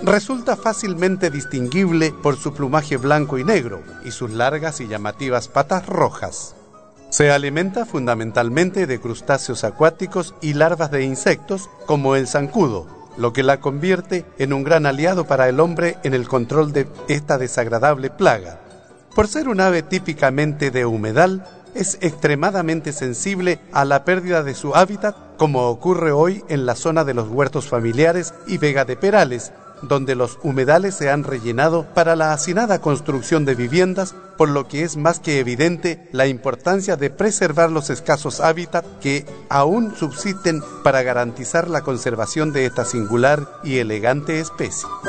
resulta fácilmente distinguible por su plumaje blanco y negro y sus largas y llamativas patas rojas. Se alimenta fundamentalmente de crustáceos acuáticos y larvas de insectos como el zancudo, lo que la convierte en un gran aliado para el hombre en el control de esta desagradable plaga. Por ser un ave típicamente de humedal, es extremadamente sensible a la pérdida de su hábitat, como ocurre hoy en la zona de los huertos familiares y vega de perales, donde los humedales se han rellenado para la hacinada construcción de viviendas, por lo que es más que evidente la importancia de preservar los escasos hábitats que aún subsisten para garantizar la conservación de esta singular y elegante especie.